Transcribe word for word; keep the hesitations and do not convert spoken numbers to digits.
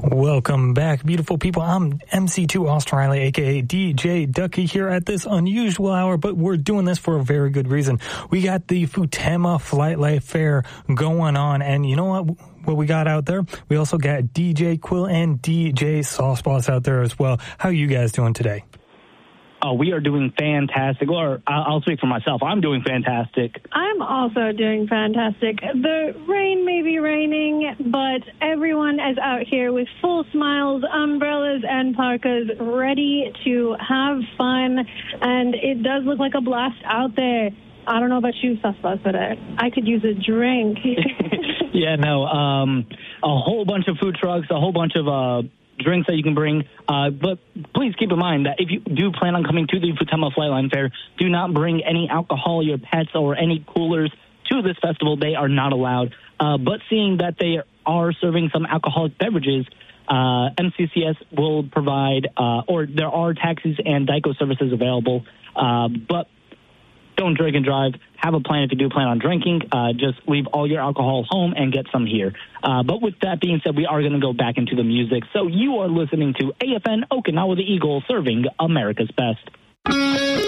Welcome back, beautiful people. I'm M C two Australia, a k a. D J Ducky, here at this unusual hour, but we're doing this for a very good reason. We got the Futema Flight Life Fair going on, and you know what? What we got out there? We also got D J Quill and D J Sauceboss out there as well. How are you guys doing today? Oh, we are doing fantastic. Or I'll speak for myself. I'm doing fantastic. I'm also doing fantastic. The rain may be raining, but everyone is out here with full smiles, umbrellas, and parkas, ready to have fun. And it does look like a blast out there. I don't know about you, Sauceboss, but I, I could use a drink. Yeah, no, um, a whole bunch of food trucks, a whole bunch of uh, drinks that you can bring. Uh, but please keep in mind that if you do plan on coming to the Futema Flightline Fair, do not bring any alcohol, your pets, or any coolers to this festival. They are not allowed. Uh, but seeing that they are serving some alcoholic beverages, uh, M C C S will provide, uh, or there are taxis and Dyco services available. Uh, but don't drink and drive. Have a plan if you do plan on drinking. Uh, just leave all your alcohol home and get some here. Uh, but with that being said, we are going to go back into the music. So you are listening to A F N Okinawa the Eagle, serving America's best.